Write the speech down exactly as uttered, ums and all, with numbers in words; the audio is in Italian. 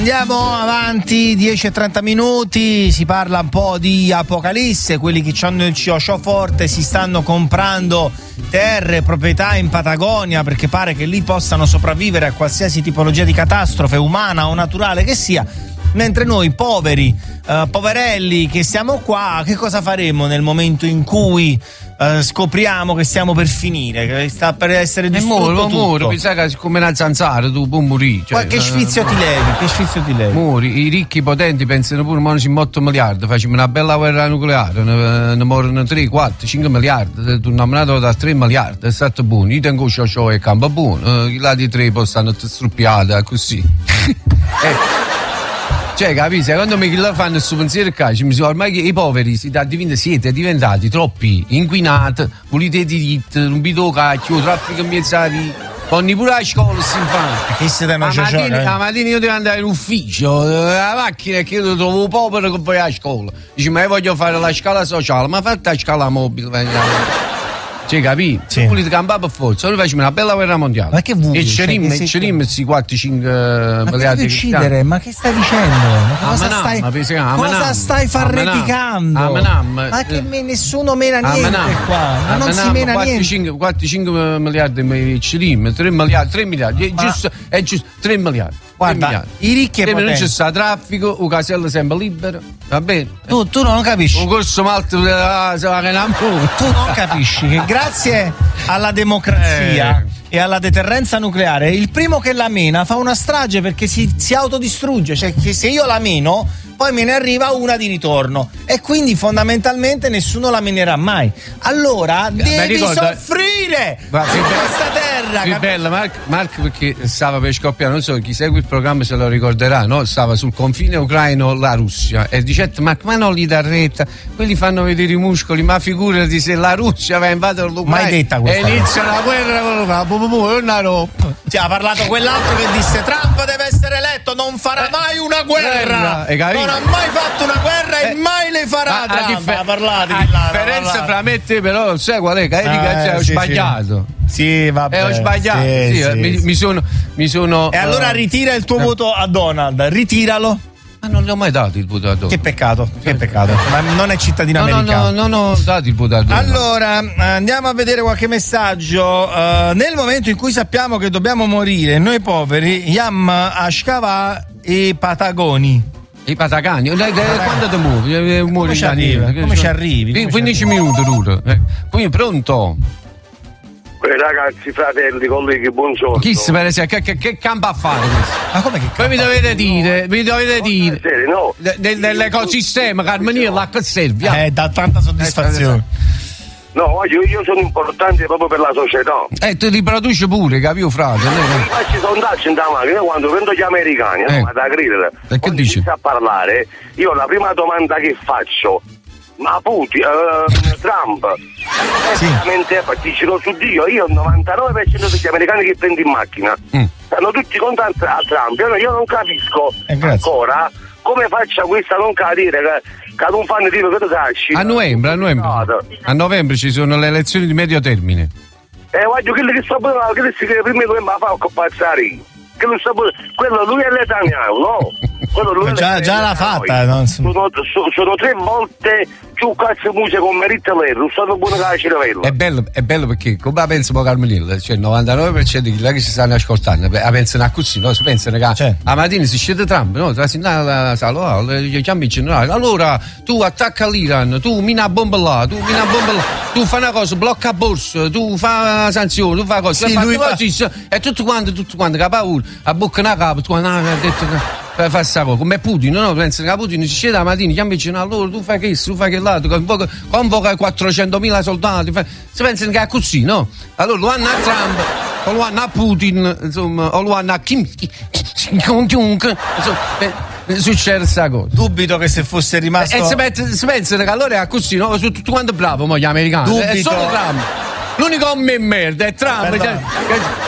Andiamo avanti, dieci e trenta minuti, si parla un po' di apocalisse, quelli che hanno il C O forte si stanno comprando terre, proprietà in Patagonia perché pare che lì possano sopravvivere a qualsiasi tipologia di catastrofe umana o naturale che sia, mentre noi poveri, uh, poverelli che siamo qua, che cosa faremo nel momento in cui uh, scopriamo che stiamo per finire, che sta per essere distrutto muro, tutto? Muro, pensa che come una zanzara tu puoi morire. Cioè, che sfizio ti levi? Che sfizio ti levi? Muri, i ricchi, i potenti pensano pure che ci otto miliardi, facciamo una bella guerra nucleare, ne, ne morono tre, quattro, cinque miliardi, tu nominato da tre miliardi, è stato buono, io tengo ciò ciò e campo buono, i lati tre possono struppiare così. eh. Cioè, capisci? Secondo me chi lo fanno questo pensiero qua, ormai i poveri siete diventati troppi inquinati, volete diritti, non vi do cacchio, traffico in mezzari, ogni pure a scuola si fa. Che siete una la mattina, eh? la mattina io devo andare in ufficio, la macchina è che io trovo povero che poi a scuola. Dici, ma io voglio fare la scala sociale, ma fate la scala mobile. Cioè, capì? Sì. Volete campare per forza, noi facciamo una bella guerra mondiale. Ma che vuoi? E ci rim, cioè, ci rim questi quattro cinque ma miliardi di uccidere, ma che stai dicendo? Ma cosa Amanam, stai, ma pensi, Amanam, cosa stai farneticando? Amanam, ma che eh, me, nessuno mena niente Amanam, qua, ma non si mena niente. quattro cinque miliardi ci rim, tre miliardi, tre miliardi, è giusto, è giusto, tre miliardi. Guarda, i ricchi e potenti. Non c'è sta traffico, un casello sempre libero, va bene? Tu, tu non capisci. Un corso malto, ah, se va che non può. Tu non capisci che grazie alla democrazia eh. e alla deterrenza nucleare, il primo che la mena fa una strage perché si, si autodistrugge, cioè che se io la meno poi me ne arriva una di ritorno e quindi fondamentalmente nessuno la menerà mai. Allora devi ricorda, soffrire guarda, su questa terra. Che bella, Marco, Marco perché stava per scoppiare, non so chi segue il programma se lo ricorderà, no? Stava sul confine ucraino la Russia e dice Marco, ma non li dà retta, quelli fanno vedere i muscoli, ma figurati se la Russia va a invadere l'Ucraina mai detta questa e inizia la guerra con la bu, bu, bu, una roba. Ci ha parlato quell'altro che disse Trump deve essere eletto, non farà mai una guerra, non ha mai fatto una guerra e mai le farà. A, a, Trump. differ- parlate, a parlate, differenza parlate. fra me e te però sai qual è? Che eh, ho sì, sbagliato sì, sì vabbè, eh, ho sbagliato sì, sì, sì, mi, sì. mi sono mi sono e allora uh, ritira il tuo eh. voto a Donald, ritiralo. Ma non gli ho mai dato il voto a Donald. Che peccato, che peccato. Ma non è cittadino no, americano. No, no, non ho dato il voto a Donald. Allora, andiamo a vedere qualche messaggio. Uh, nel momento in cui sappiamo che dobbiamo morire, noi poveri, Yam a scava e Patagoni. I patagani, quando ti muovi? Come ci arrivi? Come ci arrivi? quindici minuti dura. Eh. Quindi pronto? Eh, ragazzi, fratelli, colleghi, buongiorno. Chi si per esempio, che, che, che campo a fare questo? Ma come che Poi mi dovete dire, mi dovete dire Serio, no. de, de, dell'ecosistema, Carmenilla, a che serve? Eh, dà tanta soddisfazione. No, io, io sono importante proprio per la società. Eh, tu riproduci pure, capito, frate? Io faccio i sondaggi in da macchina quando prendo gli americani, eh. no, da credere. E che dici? Inizio a parlare, io la prima domanda che faccio, ma Putin, uh, Trump, sì. Veramente dicono su Dio, io il novantanove per cento degli americani che prendo in macchina mm. stanno tutti contro a Trump. Io, io non capisco eh, ancora come faccia questa non cadere che, che non fanno dire che tu cacci. A novembre, a novembre. A novembre ci sono le elezioni di medio termine. Eh, guarda, quello che sto parlando, quello che prima due ma fa compazzare. Quello, sto, quello lui è l'italiano, no? Quello lui già, è già l'ha fatta, non so. sono, sono, sono tre volte più cazzo musica con merito lei, non sono buono che la cervello. È bello, è bello perché come la pensano Carmenilla, cioè il novantanove per cento di quelli che si stanno ascoltando la pensano a così, no? Si pensano che cioè. a mattina si scende Trump, no? Tra la sala, gli chiami in generale, allora tu attacca l'Iran, tu mina bomba là, tu mina bomba là, tu fai una cosa, blocca borsa, tu fai sanzioni, tu fai cose, sì, lui fa... così, e tutto quanto, tutto quanto, che ha paura, a bocca una capa, tu ha detto per fare sta cosa, come Putin, no? Pensa che Putin si scende la mattina, chiama vicino a loro, tu fai questo, tu fai quell'altro, convoca, convoca quattrocentomila soldati, fai... si pensano che è così, no? Allora lo hanno a Trump, o lo hanno a Putin, insomma, o lo hanno a Kim Jong-un, insomma, eh, succede sta cosa. Dubito che se fosse rimasto... E eh, si, met- si pensano che allora è così, no? Sono tutti quanti bravo, mo, gli americani, Dubito. è solo Trump. L'unico me merda è Trump.